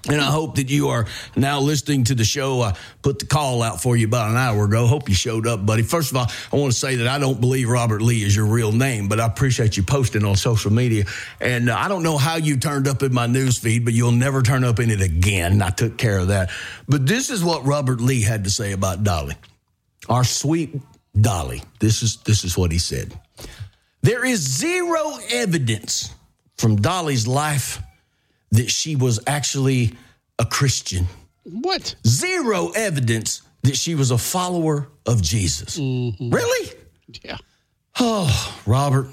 And I hope that you are now listening to the show. I put the call out for you about an hour ago. Hope you showed up, buddy. First of all, I want to say that I don't believe Robert Lee is your real name, but I appreciate you posting on social media. And I don't know how you turned up in my news feed, but you'll never turn up in it again. I took care of that. But this is what Robert Lee had to say about Dolly, our sweet Dolly. This is what he said. There is zero evidence from Dolly's life that she was actually a Christian. What? Zero evidence that she was a follower of Jesus. Mm-hmm. Really? Yeah. Oh, Robert.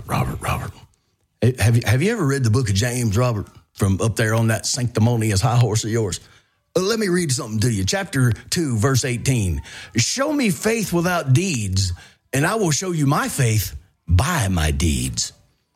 Have you ever read the book of James, Robert, from up there on that sanctimonious high horse of yours? Let me read something to you. Chapter 2, verse 18. Show me faith without deeds, and I will show you my faith by my deeds.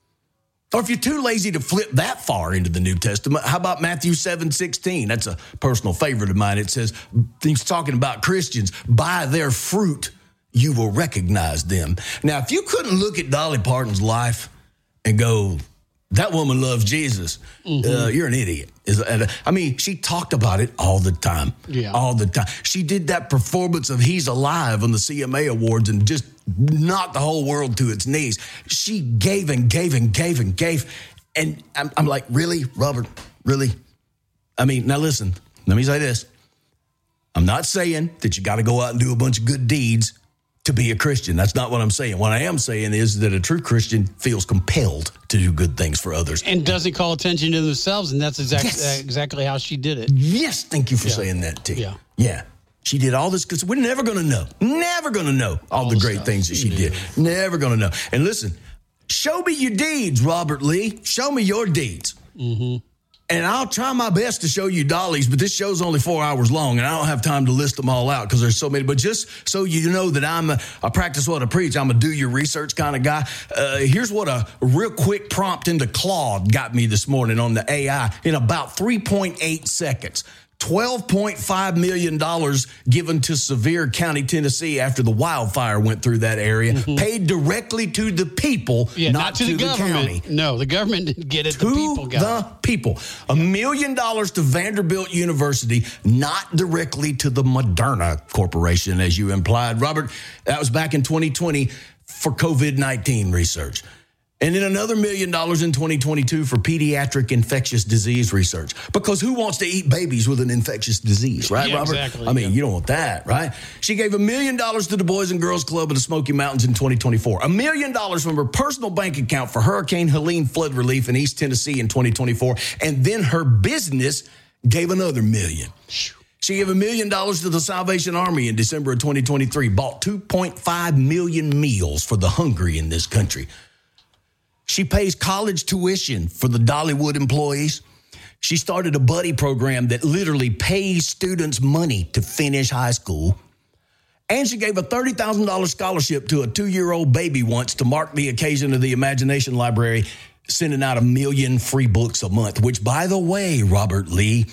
Or if you're too lazy to flip that far into the New Testament, how about Matthew 7:16? That's a personal favorite of mine. It says, he's talking about Christians, by their fruit you will recognize them. Now, if you couldn't look at Dolly Parton's life and go, that woman loves Jesus, you're an idiot. I mean, she talked about it all the time. Yeah. All the time. She did that performance of He's Alive on the CMA Awards and just knocked the whole world to its knees. She gave and gave and gave and gave. And I'm like, really, Robert? Really? I mean, now listen, let me say this. I'm not saying that you got to go out and do a bunch of good deeds to be a Christian. That's not what I'm saying. What I am saying is that a true Christian feels compelled to do good things for others. And doesn't call attention to themselves, and that's exactly how she did it. Yes, thank you for saying that, T. Yeah. She did all this because we're never going to know all the great things that she did. Never going to know. And listen, show me your deeds, Robert Lee. Show me your deeds. Mm-hmm. And I'll try my best to show you Dolly's, but this show's only 4 hours long, and I don't have time to list them all out because there's so many. But just so you know that I practice what I preach. I'm a do your research kind of guy. Here's what a real quick prompt into Claude got me this morning on the AI in about 3.8 seconds. $12.5 million given to Sevier County, Tennessee after the wildfire went through that area, paid directly to the people, not to the county. No, the government didn't get it. The people got it. The people. $1 million to Vanderbilt University, not directly to the Moderna Corporation, as you implied. Robert, that was back in 2020 for COVID-19 research. And then another $1 million in 2022 for pediatric infectious disease research. Because who wants to eat babies with an infectious disease, right, Robert? Exactly. I mean, you don't want that, right? She gave $1 million to the Boys and Girls Club of the Smoky Mountains in 2024. $1 million from her personal bank account for Hurricane Helene flood relief in East Tennessee in 2024. And then her business gave another $1 million. She gave $1 million to the Salvation Army in December of 2023, bought 2.5 million meals for the hungry in this country. She pays college tuition for the Dollywood employees. She started a buddy program that literally pays students money to finish high school. And she gave a $30,000 scholarship to a 2-year-old baby once to mark the occasion of the Imagination Library, sending out 1 million free books a month, which, by the way, Robert Lee,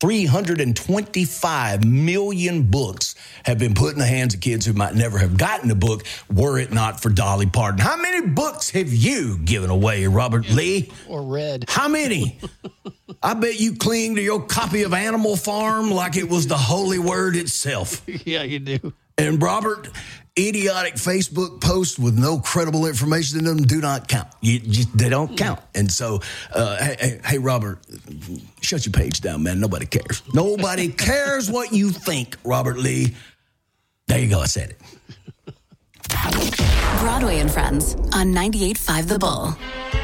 325 million books have been put in the hands of kids who might never have gotten a book were it not for Dolly Parton. How many books have you given away, Robert Lee? Or read. How many? I bet you cling to your copy of Animal Farm like it was the holy word itself. Yeah, you do. And Robert, idiotic Facebook posts with no credible information in them do not count. They don't count. And so, hey, Robert, shut your page down, man. Nobody cares. Nobody cares what you think, Robert Lee. There you go. I said it. Broadway and Friends on 98.5 The Bull.